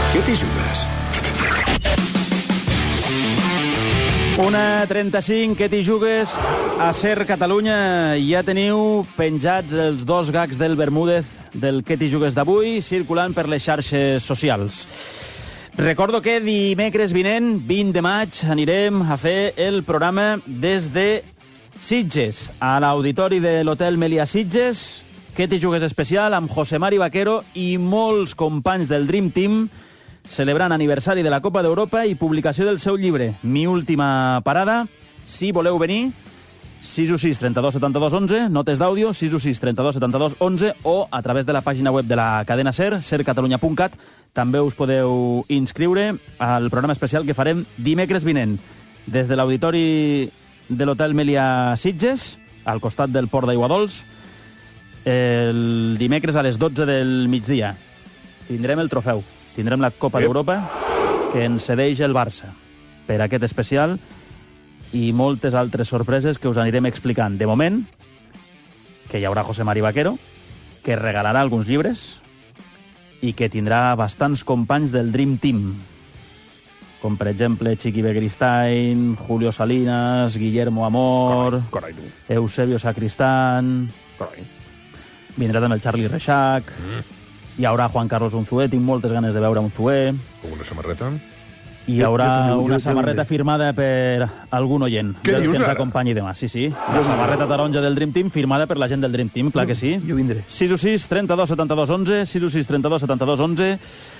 Què t'hi jugues? 1:35, què t'hi jugues? A Ser Catalunya ja teniu penjats els 2 gags del Bermúdez del què t'hi jugues d'avui, circulant per les xarxes socials. Recordo que dimecres vinent, 20 de maig, anirem a fer el programa des de Sitges, a l'auditori de l'Hotel Melià Sitges. Què t'hi jugues especial amb José Mari Vaquero i molts companys del Dream Team, celebrant aniversari de la Copa d'Europa i publicació del seu llibre, Mi última parada. Si voleu venir, 616 32 72 11, notes d'àudio, 616 32 72 11, o a través de la pàgina web de la cadena SER, sercatalunya.cat, també us podeu inscriure al programa especial que farem dimecres vinent, des de l'auditori de l'Hotel Melià Sitges, al costat del Port d'Aiguadols, el dimecres a les 12 del migdia. Tindrem el trofeu. Tindrem la Copa d'Europa que ens cedeix el Barça per aquest especial i moltes altres sorpreses que us anirem explicant. De moment, que hi haurà José Mari Vaquero, que regalarà alguns llibres i que tindrà bastants companys del Dream Team, com per exemple Chiqui Begristain, Julio Salinas, Guillermo Amor, Eusebio Sacristán, vindrà també el Charlie Reixac, hi haurà Juan Carlos Unzué, tinc moltes ganes de veure Unzué. Com una samarreta? I hi haurà una samarreta firmada per algun oient dels que ens acompanyi demà. Sí, sí, la samarreta taronja del Dream Team firmada per la gent del Dream Team, clar que sí. Jo vindré. 616 32 72 11, 616 32 72 11,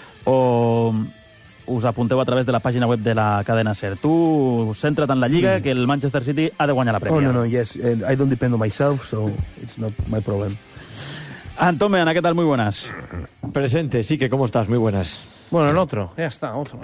o us apunteu a través de la pàgina web de la cadena SER. Tu centra't en la Lliga, que el Manchester City ha de guanyar la Premier. Oh, no, yes. I don't depend on myself, so it's not my problem. Antón Meana, ¿qué tal? Muy buenas. Presente, sí, que ¿cómo estás? Muy buenas. Bueno, el otro, ya está, otro.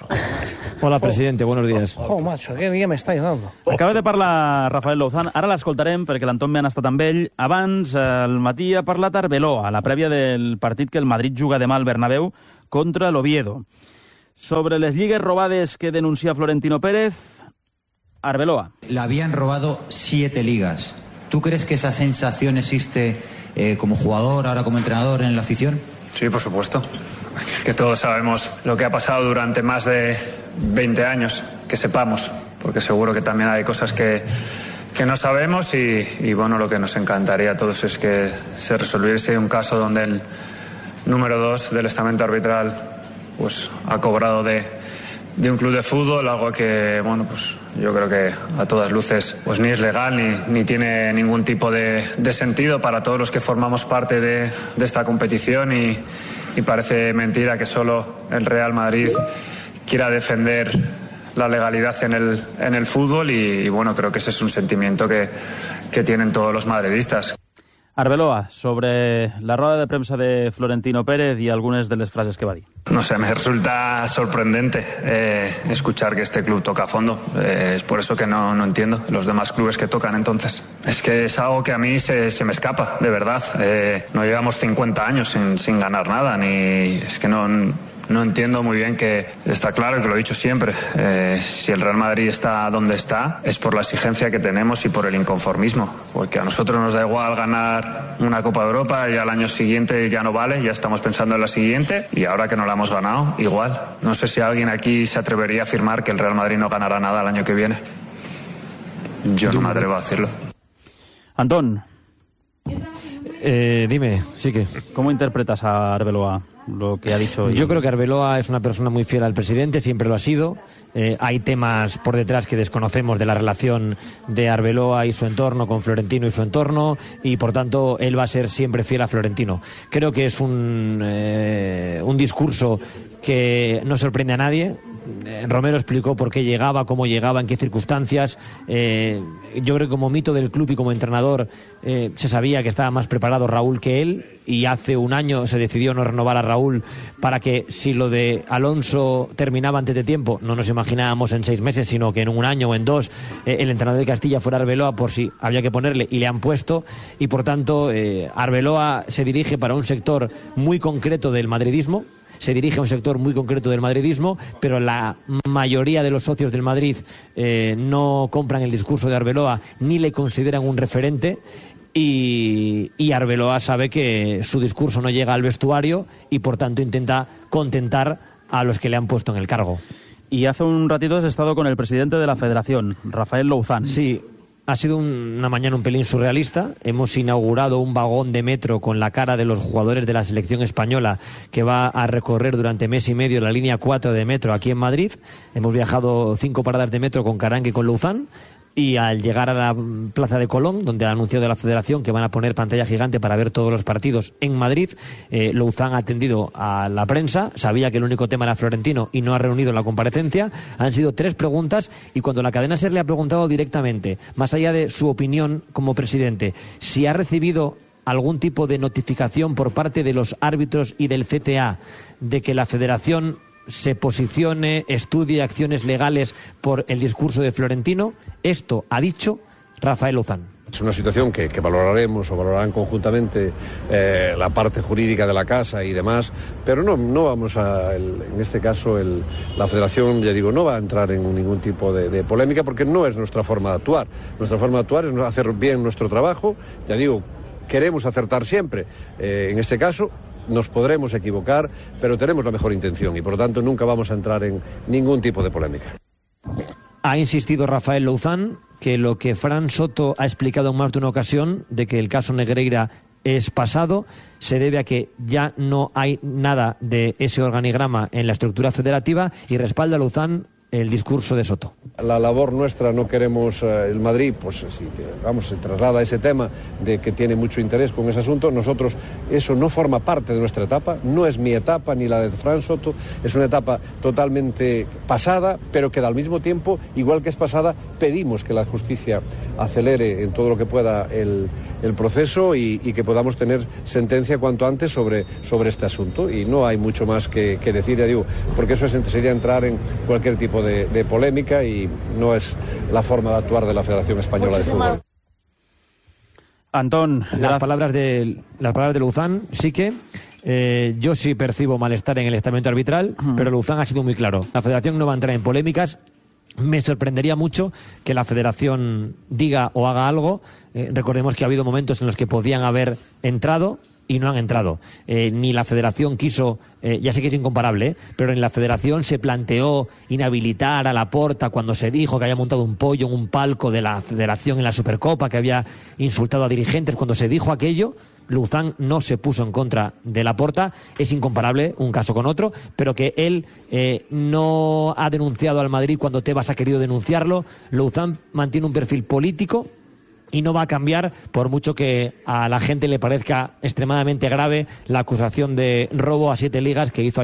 Hola, presidente, buenos días. Macho, ¿qué día me estáis dando? Acaba de parlar Rafael Louzán, ara l'escoltarem perquè l'Antón Meana ha estat amb ell. Abans, al matí ha parlat Arbeloa, a la prèvia del partit que el Madrid juga demà al Bernabéu contra l'Oviedo. Sobre les lligues robades que denuncia Florentino Pérez, Arbeloa. Le habían robado 7 ligas. ¿Tú crees que esa sensación existe como jugador, ahora como entrenador en la afición? Sí, por supuesto. Es que todos sabemos lo que ha pasado durante más de 20 años, que sepamos, porque seguro que también hay cosas que no sabemos y bueno, lo que nos encantaría a todos es que se resolviese un caso donde el número 2 del estamento arbitral pues ha cobrado de un club de fútbol, algo que, bueno, pues yo creo que a todas luces pues ni es legal ni tiene ningún tipo de sentido para todos los que formamos parte de esta competición y parece mentira que solo el Real Madrid quiera defender la legalidad en el fútbol y bueno, creo que ese es un sentimiento que tienen todos los madridistas. Arbeloa, sobre la rueda de prensa de Florentino Pérez y algunas de las frases que va a decir. No sé, me resulta sorprendente escuchar que este club toca a fondo. Es por eso que no entiendo los demás clubes que tocan entonces. Es que es algo que a mí se me escapa, de verdad. No llevamos 50 años sin ganar nada, ni es que no entiendo muy bien, que está claro que lo he dicho siempre, si el Real Madrid está donde está es por la exigencia que tenemos y por el inconformismo, porque a nosotros nos da igual ganar una Copa de Europa y al año siguiente ya no vale, ya estamos pensando en la siguiente y ahora que no la hemos ganado, igual. No sé si alguien aquí se atrevería a afirmar que el Real Madrid no ganará nada el año que viene. Yo no me atrevo a decirlo. Antón. Dime, sí que. ¿Cómo interpretas a Arbeloa, lo que ha dicho hoy? Yo creo que Arbeloa es una persona muy fiel al presidente, siempre lo ha sido. Hay temas por detrás que desconocemos de la relación de Arbeloa y su entorno con Florentino y su entorno, y por tanto él va a ser siempre fiel a Florentino. Creo que es un discurso que no sorprende a nadie. Romero explicó por qué llegaba, cómo llegaba, en qué circunstancias. Yo creo que como mito del club y como entrenador se sabía que estaba más preparado Raúl que él, y hace un año se decidió no renovar a Raúl para que, si lo de Alonso terminaba antes de tiempo, no nos imaginábamos en 6 meses, sino que en un año o en 2 el entrenador de Castilla fuera Arbeloa, por si había que ponerle, y le han puesto. Y por tanto Arbeloa se dirige para un sector muy concreto del madridismo, pero la mayoría de los socios del Madrid no compran el discurso de Arbeloa ni le consideran un referente, y Arbeloa sabe que su discurso no llega al vestuario y por tanto intenta contentar a los que le han puesto en el cargo. Y hace un ratito has estado con el presidente de la Federación, Rafael Louzán. Sí, ha sido una mañana un pelín surrealista. Hemos inaugurado un vagón de metro con la cara de los jugadores de la selección española que va a recorrer durante mes y medio la línea 4 de metro aquí en Madrid. Hemos viajado 5 paradas de metro con Caranque y con Louzán. Y al llegar a la Plaza de Colón, donde ha anunciado la Federación que van a poner pantalla gigante para ver todos los partidos en Madrid, Louzán ha atendido a la prensa, sabía que el único tema era Florentino y no ha reunido la comparecencia. Han sido 3 preguntas y cuando la cadena SER le ha preguntado directamente, más allá de su opinión como presidente, si ha recibido algún tipo de notificación por parte de los árbitros y del CTA de que la Federación se posicione, estudie acciones legales por el discurso de Florentino, esto ha dicho Rafael Louzán. Es una situación que valoraremos o valorarán conjuntamente la parte jurídica de la casa y demás, pero no vamos a, en este caso, la Federación, ya digo, no va a entrar en ningún tipo de polémica porque no es nuestra forma de actuar. Nuestra forma de actuar es hacer bien nuestro trabajo, ya digo, queremos acertar siempre, en este caso nos podremos equivocar, pero tenemos la mejor intención y por lo tanto nunca vamos a entrar en ningún tipo de polémica. Ha insistido Rafael Louzán que lo que Fran Soto ha explicado en más de una ocasión de que el caso Negreira es pasado, se debe a que ya no hay nada de ese organigrama en la estructura federativa y respalda Louzán el discurso de Soto. La labor nuestra, no queremos el Madrid, pues si se traslada ese tema de que tiene mucho interés con ese asunto, nosotros eso no forma parte de nuestra etapa, no es mi etapa ni la de Fran Soto, es una etapa totalmente pasada, pero que al mismo tiempo, igual que es pasada, pedimos que la justicia acelere en todo lo que pueda el proceso y que podamos tener sentencia cuanto antes sobre este asunto y no hay mucho más que decir, ya digo, porque eso sería entrar en cualquier tipo de polémica y no es la forma de actuar de la Federación Española de Fútbol. Antón, las palabras de Louzán sí que yo sí percibo malestar en el estamento arbitral, pero Louzán ha sido muy claro. La Federación no va a entrar en polémicas. Me sorprendería mucho que la Federación diga o haga algo. Recordemos que ha habido momentos en los que podían haber entrado y no han entrado. Ni la Federación quiso, ya sé que es incomparable, pero en la Federación se planteó inhabilitar a Laporta cuando se dijo que había montado un pollo en un palco de la Federación en la Supercopa, que había insultado a dirigentes. Cuando se dijo aquello, Louzán no se puso en contra de Laporta. Es incomparable un caso con otro, pero que él no ha denunciado al Madrid cuando Tebas ha querido denunciarlo. Louzán mantiene un perfil político y no va a cambiar por mucho que a la gente le parezca extremadamente grave la acusación de robo a 7 ligas que hizo